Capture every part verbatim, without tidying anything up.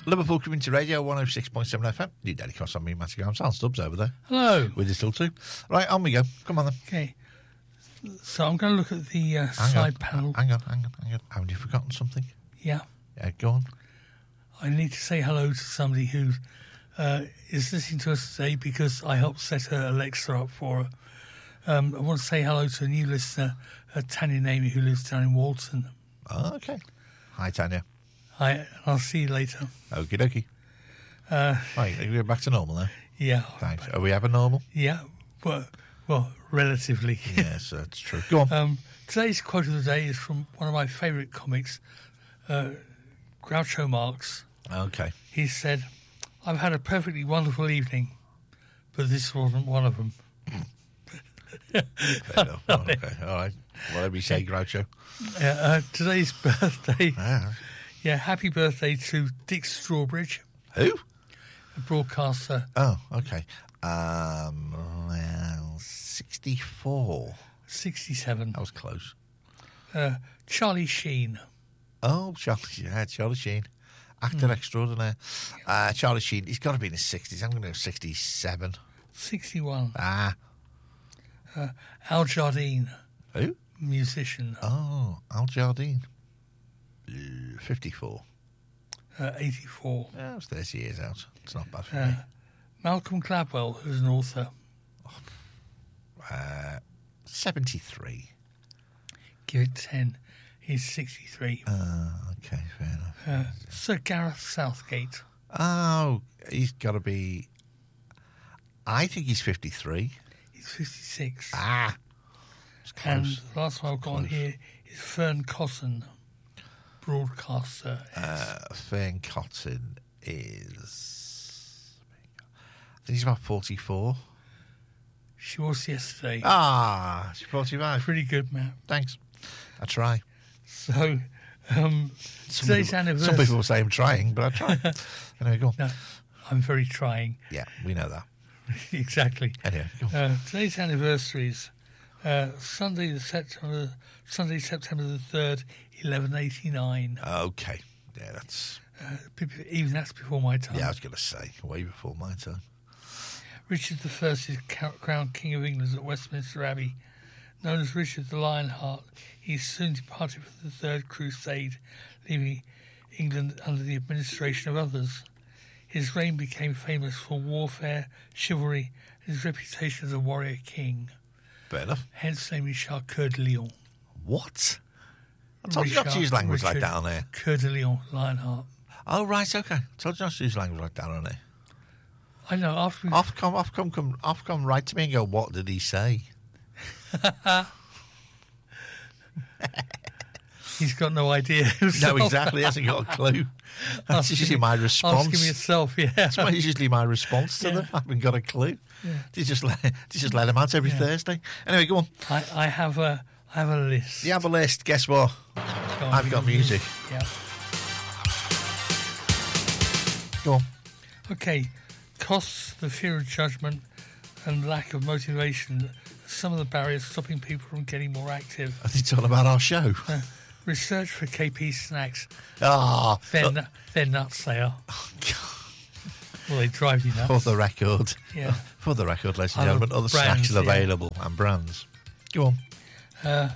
Liverpool Community Radio, one oh six point seven F M. New Daily Cross on me, Matty Graham. Sound Stubbs over there. Hello. With this little too. Right, on we go. Come on then. Okay. So I'm going to look at the uh, Hang side on, panel. Hang on, hang on, hang on. Haven't you forgotten something? Yeah. Yeah, go on. I need to say hello to somebody who uh, is listening to us today because I helped set her Alexa up for her. Um, I want to say hello to a new listener, uh, Tanya Namey, who lives down in Walton. Oh, okay. Hi, Tanya. Hi, I'll see you later. Okie dokie. Uh, right, are we back to normal now? Yeah. Thanks. Are we ever normal? Yeah. Well, well relatively. Yes, that's true. Go on. Um, today's quote of the day is from one of my favourite comics, uh, Groucho Marx. Okay. He said, "I've had a perfectly wonderful evening, but this wasn't one of them." Fair enough. Oh, okay. All right. Whatever you say, Groucho. Uh, uh, today's birthday. Ah. Yeah, happy birthday to Dick Strawbridge. Who? A broadcaster. Oh, okay. Um, well, sixty-four. sixty-seven. That was close. Uh, Charlie Sheen. Oh, Charlie, yeah, Charlie Sheen. Actor mm. extraordinaire. Uh, Charlie Sheen, he's got to be in his sixties. I'm going to go sixty-seven. sixty-one. Ah. Uh, Al Jardine. Who? Musician. Oh, Al Jardine. Uh, fifty-four. Uh, eighty-four. Yeah, it was thirty years out. It's not bad for uh, me. Malcolm Gladwell, who's an author. Oh, uh, seventy-three. Give it ten. He's sixty-three. Uh, okay, fair enough. Uh, Sir Gareth Southgate. Oh, he's got to be... I think he's fifty-three. He's fifty-six. Ah. And the last one I've got on here is Fern Cotton, broadcaster. Uh, Fern Cotton is... I think he's about forty-four. She was yesterday. Ah, she's forty-five. Pretty good, Matt. Thanks. I try. So, um, some today's people, anniversary... Some people say I'm trying, but I try. Anyway, go on. No, I'm very trying. Yeah, we know that. Exactly. Anyway, go on. Uh, today's anniversaries... Uh, Sunday, the September, Sunday, September the third, eleven eighty-nine. Okay, yeah, that's uh, even that's before my time. Yeah, I was going to say way before my time. Richard the First is crowned King of England at Westminster Abbey. Known as Richard the Lionheart, he soon departed for the Third Crusade, leaving England under the administration of others. His reign became famous for warfare, chivalry, and his reputation as a warrior king. Fair enough. Hence the name is Charles Coeur de Lion. What? I told you not to use language Richard like that on there. Coeur de Lion, Lionheart. Oh, right, okay. I told you not to use language like that on there. I know, after... Ofcom, Ofcom, come, Ofcom write to me and go, what did he say? He's got no idea himself. No, exactly. He hasn't got a clue. That's Ask usually him, my response. Ask him yourself, yeah. That's usually my response to Yeah. them. I haven't got a clue. Yeah. Do you just let, do you just let them out every Yeah. Thursday? Anyway, go on. I, I have a I have a list. You have a list. Guess what? Go on, I've got music. Yeah. Go on. Okay. Costs, the fear of judgment, and lack of motivation are some of the barriers stopping people from getting more active. I think it's all about our show. Uh, research for K P snacks. Ah, They're, oh, nu- they're nuts, they are. oh, God. Well, they drive you nuts. For the record. Yeah. For the record, ladies and Other gentlemen, other brands, snacks are yeah. available and brands. Go on. Uh,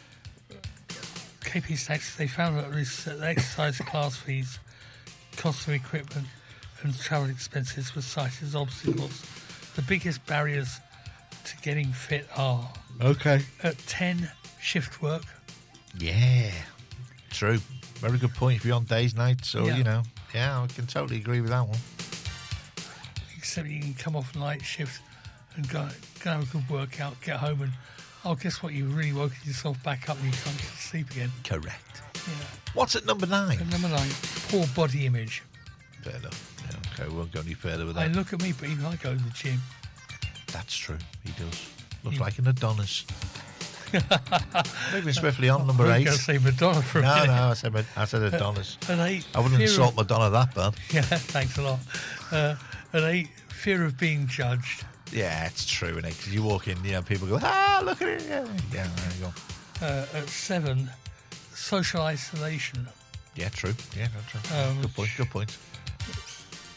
K P snacks, they found that res- exercise class fees, cost of equipment, and travel expenses were cited as obstacles. The biggest barriers to getting fit are Okay. at ten, shift work. Yeah. True. Very good point. If you're on days, nights, or, Yeah. you know. Yeah, I can totally agree with that one. Except you can come off night shift and go, go have a good workout, get home, and oh, guess what? You've really woken yourself back up and you can't get to sleep again. Correct. Yeah. What's at number nine? And number nine, poor body image. Fair enough. Yeah, okay, we won't go any further with I that. look at me, but even I go to the gym. That's true. He does. Looks He- like an Adonis. Moving swiftly on, number I was eight. going to say Madonna for a No, minute. no, I said, I said Adonis. An eight, I wouldn't fear insult of- Madonna that bad. Yeah, thanks a lot. Uh, an eight, fear of being judged. Yeah, it's true, innit? Because you walk in, you know, people go, ah, look at it. Yeah, yeah, there you go. Uh, at seven, social isolation. Yeah, true. Yeah, no, true. Um, good point, good point.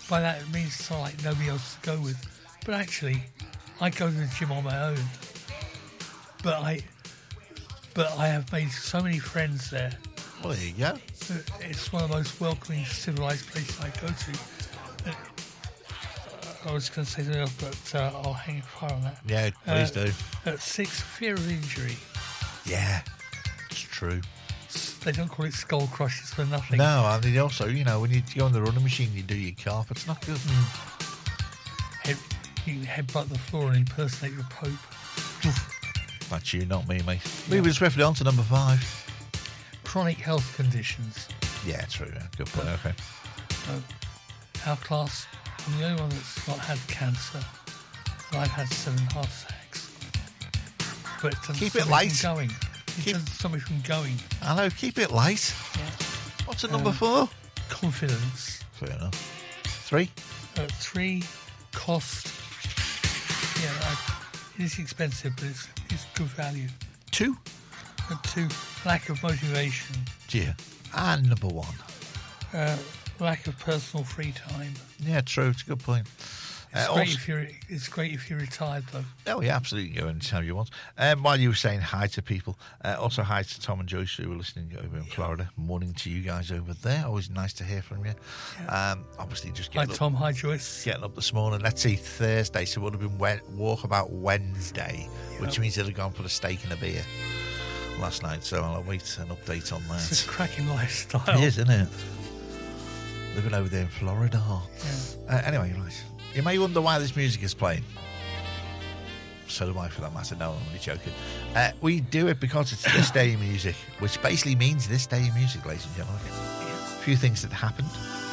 by that it means it's not like nobody else to go with. But actually, I go to the gym on my own. But I, but I have made so many friends there. Well, there you go. It's one of the most welcoming, civilised places I go to. Uh, I was going to say something else, but uh, I'll hang fire on that. Yeah, please uh, do. At six, fear of injury. Yeah, it's true. They don't call it skull crushes for nothing. No, and they also, you know, when you go on the running machine, you do your calf. It's not good. Mm. Head, you can headbutt the floor and impersonate the Pope. That's you, not me, mate. Yeah. Moving swiftly on to number five. Chronic health conditions. Yeah, true. Yeah. Good point. Okay. Uh, our class, I'm the only one that's not had cancer, and I've had seven heart attacks. But it doesn't Keep stop it me light. from going. It Keep- doesn't stop me from going. Hello, keep it light. Yeah. What's at number Um, four? Confidence. Fair enough. Three? Uh, three, cost. Yeah, I, it is expensive, but it's, it's good value. Two? And two, lack of motivation. Yeah. And number one. Uh, lack of personal free time. Yeah, true. It's a good point. It's Uh, great also- if you're. It's great if you're retired, though. Oh, yeah, absolutely. Go anytime you want. Um, while you were saying hi to people, uh, also hi to Tom and Joyce who were listening over in Florida. Morning to you guys over there. Always nice to hear from you. Um, obviously, just Hi, getting up, Tom. Hi, Joyce. getting up this morning. Let's see, Thursday, so it would have been we- Walkabout Wednesday, which Yep. means they'd have gone for a steak and a beer last night. So I'll await an update on that. It's a cracking lifestyle. It is, isn't it? Living over there in Florida. Yeah. Uh, anyway, right. You may wonder why this music is playing. So do I, for that matter. No, I'm only joking. Uh, we do it because it's this day in music, which basically means this day in music, ladies and gentlemen. A few things that happened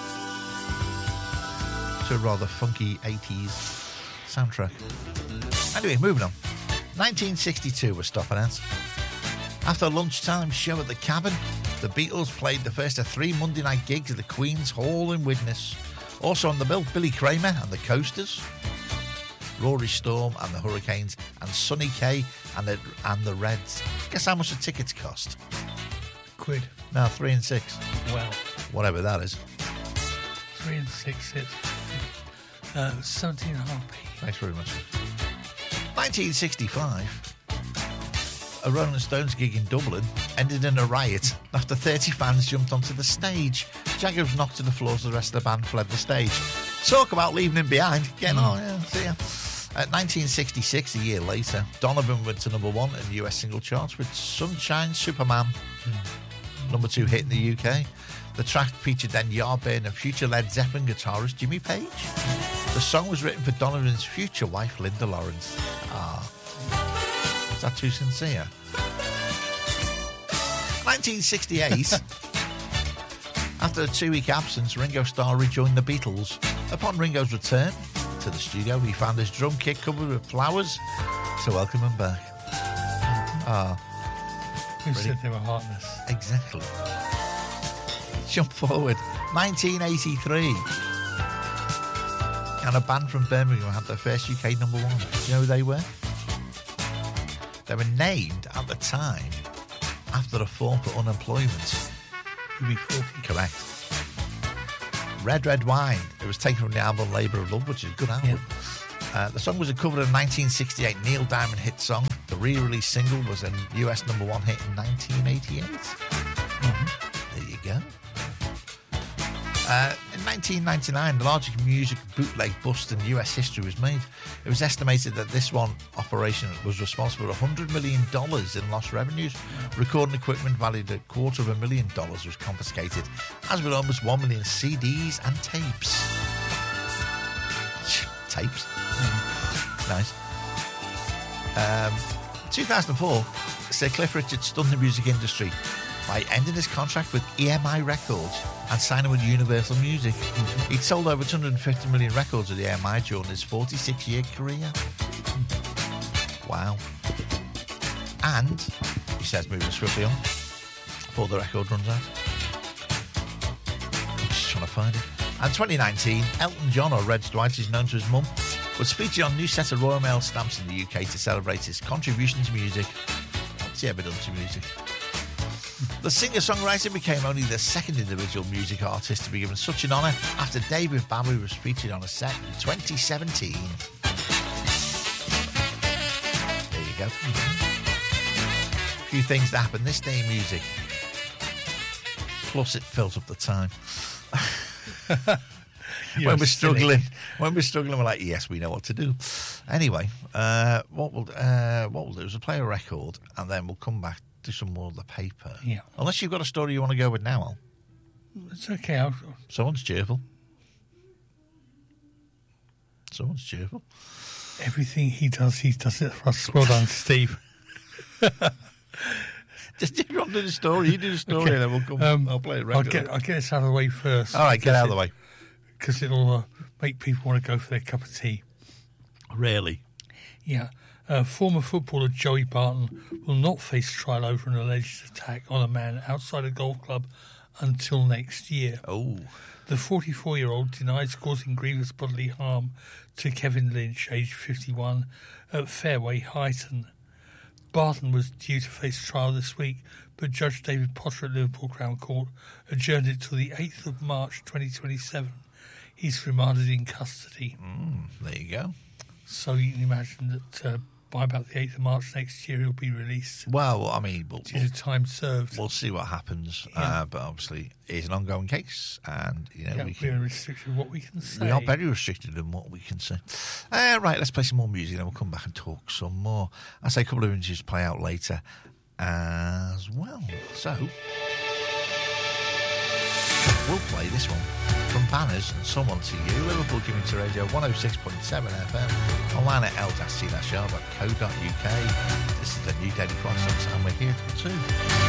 to a rather funky eighties soundtrack. Anyway, moving on. nineteen sixty-two was stopping at. After a lunchtime show at the Cabin, the Beatles played the first of three Monday night gigs at the Queen's Hall in Widnes. Also on the bill, Billy Kramer and the Coasters, Rory Storm and the Hurricanes, and Sonny Kay and the and the Reds. Guess how much the tickets cost? Quid. No, three and six. Well, Whatever that is. three and six. It's uh, seventeen and a half p. Thanks very much. nineteen sixty-five. A Rolling Stones gig in Dublin ended in a riot after thirty fans jumped onto the stage. Jagger was knocked to the floor, so the rest of the band fled the stage. Talk about leaving him behind. Getting on, yeah, see ya. At nineteen sixty-six, a year later, Donovan went to number one in the U S single charts with Sunshine Superman, number two hit in the U K. The track featured then Yardbird and future Led Zeppelin guitarist Jimmy Page. The song was written for Donovan's future wife, Linda Lawrence. Ah. Is that too sincere? nineteen sixty-eight. After a two-week absence, Ringo Starr rejoined the Beatles. Upon Ringo's return to the studio, he found his drum kit covered with flowers to welcome him back. Ah, Who Ready? said they were heartless? exactly. Jump forward. nineteen eighty-three. And a band from Birmingham had their first U K number one. Do you know who they were? They were named at the time after a form for unemployment. U B forty. Correct. Red Red Wine. It was taken from the album Labour of Love, which is a good album. Uh, the song was a cover of a nineteen sixty-eight Neil Diamond hit song. The re-release single was a U S number one hit in nineteen eighty-eight. Mm-hmm. There you go. Uh, in nineteen ninety-nine, the largest music bootleg bust in U S history was made. It was estimated that this one operation was responsible for one hundred million dollars in lost revenues. Recording equipment valued at a quarter of a million dollars was confiscated, as with almost one million C Ds and tapes. Tapes? Nice. Um, two thousand four, Sir Cliff Richard stunned the music industry by ending his contract with E M I Records and signing with Universal Music. He'd sold over two hundred fifty million records with E M I during his forty-six year career. Wow. And, he says, moving swiftly on, before the record runs out. I'm just trying to find it. And twenty nineteen, Elton John, or Reg Dwight is known to his mum, was featured on a new set of Royal Mail stamps in the U K to celebrate his contribution to music. What's he ever done to music? The singer-songwriter became only the second individual music artist to be given such an honour after David Bowie was featured on a set in twenty seventeen. There you go. A few things that happen this day in music. Plus, it fills up the time. when we're struggling, when we're struggling, we're like, yes, we know what to do. Anyway, uh, what we'll uh, what we'll do is we'll play a record, and then we'll come back to some more of the paper. Yeah. Unless you've got a story you want to go with now, Al. It's okay. I'll... Someone's cheerful. Someone's cheerful. Everything he does, he does it for us. Well done, Steve. Just you want to do the story, you do the story, Okay. and then we'll come. Um, I'll play it. I'll get, I'll get this out of the way first. All right, get out of the way. Because it'll uh, make people want to go for their cup of tea. Really? Yeah. Uh, former footballer Joey Barton will not face trial over an alleged attack on a man outside a golf club until next year. Oh. The forty-four-year-old denies causing grievous bodily harm to Kevin Lynch, aged fifty-one, at Fairway Highton. Barton was due to face trial this week, but Judge David Potter at Liverpool Crown Court adjourned it till the eighth of March twenty twenty-seven. He's remanded in custody. Mm, there you go. So you can imagine that uh, by about the eighth of March next year he'll be released. Well, I mean, we'll, due to time served. we'll see what happens. Yeah. Uh, but obviously, it's an ongoing case, and you know Yeah, we we're can. restricted in what we can say. We are very restricted in what we can say. Uh, right, let's play some more music, then we'll come back and talk some more. I'll say a couple of images to play out later as well. So, we'll play this one from Banners and Someone to You, Liverpool Community Radio one oh six point seven F M, online at l c dash r dot co dot u k. This is the new Daily Croissants, and we're here till two.